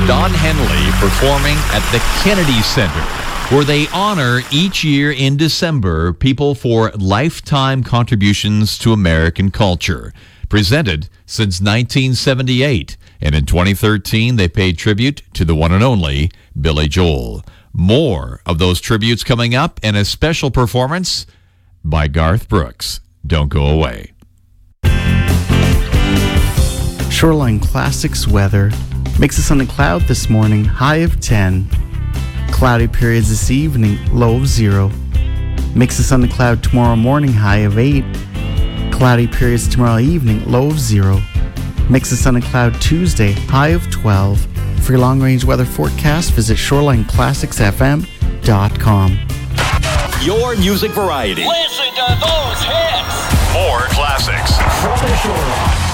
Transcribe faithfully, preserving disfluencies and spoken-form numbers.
Don Henley performing at the Kennedy Center, where they honor each year in December people for lifetime contributions to American culture. Presented since nineteen seventy-eight, and in twenty thirteen they paid tribute to the one and only Billy Joel. More of those tributes coming up, and a special performance by Garth Brooks. Don't go away. Shoreline Classics weather. Makes a sunny cloud this morning, high of ten. Cloudy periods this evening, low of zero. Makes a sunny cloud tomorrow morning, high of eight. Cloudy periods tomorrow evening, low of zero. Makes a sunny cloud Tuesday, high of twelve. For your long-range weather forecast, visit shoreline classics f m dot com. Your music variety. Listen to those hits. More classics. From the Shoreline.